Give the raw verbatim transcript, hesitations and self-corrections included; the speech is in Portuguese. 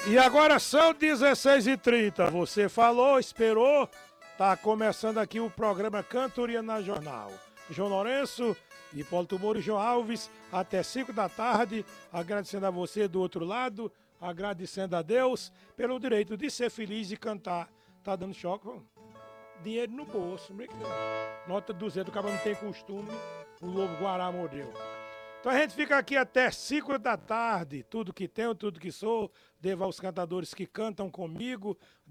E agora são dezesseis e trinta. Você falou, esperou. Tá começando aqui o programa Cantoria na Jornal. João Lourenço, Hipólito Moura e João Alves, até cinco da tarde. Agradecendo a você do outro lado, agradecendo a Deus pelo direito de ser feliz e cantar. Tá dando choque? Vamos? Dinheiro no bolso. Nota duzentos, o cara não tem costume. O lobo guará mordeu. Então a gente fica aqui até cinco da tarde. Tudo que tenho, tudo que sou. Devo aos cantadores que cantam comigo.